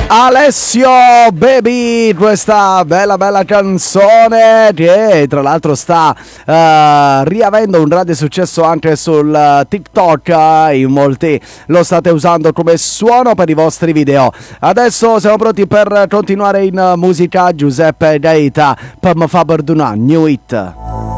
Alessio Baby, questa bella canzone che tra l'altro sta riavendo un grande successo anche sul TikTok, in molti lo state usando come suono per i vostri video. Adesso siamo pronti per continuare in musica. Giuseppe Gaeta per me fa perdonare, New Hit.